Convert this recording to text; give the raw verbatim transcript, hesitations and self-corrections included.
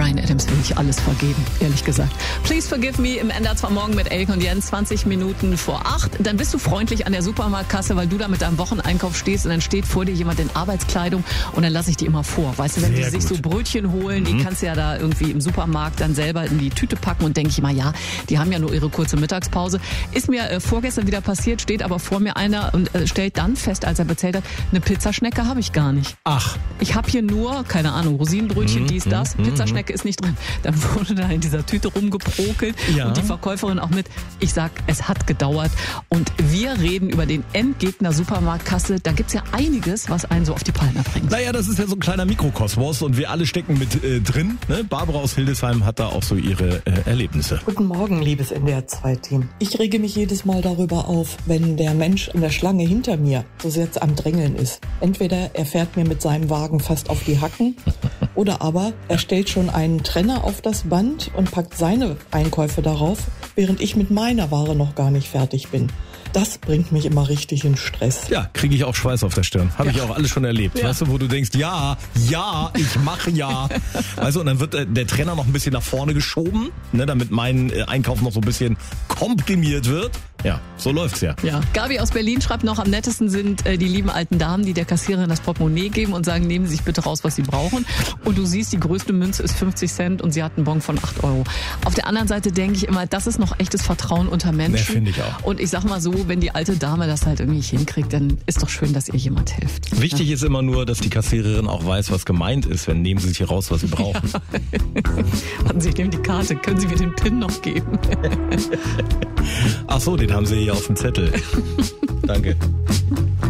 Bryan Adams will ich alles vergeben, ehrlich gesagt. Please Forgive Me im N D R zwei Morgen mit Elke und Jens, zwanzig Minuten vor acht. Dann bist du freundlich an der Supermarktkasse, weil du da mit deinem Wocheneinkauf stehst und dann steht vor dir jemand in Arbeitskleidung und dann lasse ich die immer vor. Weißt du, wenn Sehr die sich gut. so Brötchen holen, die Mhm. kannst du ja da irgendwie im Supermarkt dann selber in die Tüte packen und denke ich immer, ja, die haben ja nur ihre kurze Mittagspause. Ist mir äh, vorgestern wieder passiert, steht aber vor mir einer und äh, stellt dann fest, als er bezahlt hat, eine Pizzaschnecke habe ich gar nicht. Ach, Ich habe hier nur, keine Ahnung, Rosinenbrötchen, Mhm, dies, das. mhm, Pizzaschnecke ist nicht drin. Dann wurde da in dieser Tüte rumgeprokelt Ja. und die Verkäuferin auch mit. Ich sag, es hat gedauert. Und wir reden über den Endgegner Supermarktkasse. Da gibt's ja einiges, was einen so auf die Palme bringt. naja, das ist ja so ein kleiner Mikrokosmos und wir alle stecken mit äh, drin. Ne? Barbara aus Hildesheim hat da auch so ihre äh, Erlebnisse. Guten Morgen, liebes N D R zwei Team. Ich rege mich jedes Mal darüber auf, wenn der Mensch in der Schlange hinter mir so sehr am Drängeln ist. Entweder er fährt mir mit seinem Wagen fast auf die Hacken oder aber er stellt schon einen Trenner auf das Band und packt seine Einkäufe darauf, während ich mit meiner Ware noch gar nicht fertig bin. Das bringt mich immer richtig in Stress. Ja, kriege ich auch Schweiß auf der Stirn. Habe Ja. ich auch alles schon erlebt. Ja. Weißt du, wo du denkst, ja, ja, ich mache ja. Weißt du, und dann wird äh, der Trenner noch ein bisschen nach vorne geschoben, ne, damit mein äh, Einkauf noch so ein bisschen komprimiert wird. Ja, so läuft's ja. Ja. Gabi aus Berlin schreibt noch, am nettesten sind äh, die lieben alten Damen, die der Kassiererin das Portemonnaie geben und sagen, nehmen Sie sich bitte raus, was Sie brauchen. Und du siehst, die größte Münze ist fünfzig Cent und sie hat einen Bon von acht Euro. Auf der anderen Seite denke ich immer, das ist noch echtes Vertrauen unter Menschen. Ja, finde ich auch. Und ich sag mal so, wenn die alte Dame das halt irgendwie nicht hinkriegt, dann ist doch schön, dass ihr jemand hilft. Wichtig ist immer nur, dass die Kassiererin auch weiß, was gemeint ist, wenn nehmen Sie sich hier raus, was Sie brauchen. Warten Sie, ich nehme die Karte. Können Sie mir den PIN noch geben? Ach so, den haben Sie hier auf dem Zettel. Danke.